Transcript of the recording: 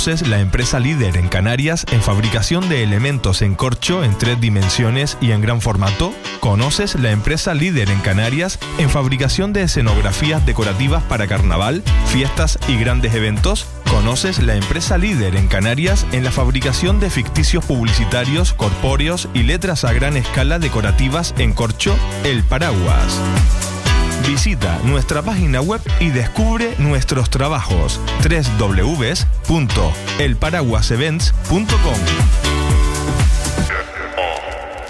¿Conoces la empresa líder en Canarias en fabricación de elementos en corcho en 3 dimensiones y en gran formato? ¿Conoces la empresa líder en Canarias en fabricación de escenografías decorativas para carnaval, fiestas y grandes eventos? ¿Conoces la empresa líder en Canarias en la fabricación de ficticios publicitarios, corpóreos y letras a gran escala decorativas en corcho? El Paraguas. Visita nuestra página web y descubre nuestros trabajos. www.elparaguasevents.com.